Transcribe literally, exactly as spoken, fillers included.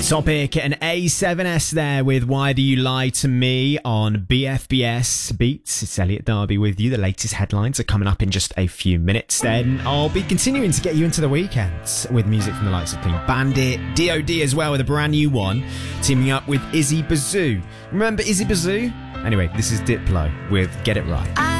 Topic and A seven S there with Why Do You Lie to Me on B F B S Beats. It's Elliot Darby with you. The latest headlines are coming up in just a few minutes. Then I'll be continuing to get you into the weekends with music from the likes of Clean Bandit, D O D as well with a brand new one, teaming up with Izzy Bazoo. Remember Izzy Bazoo? Anyway, this is Diplo with Get It Right. I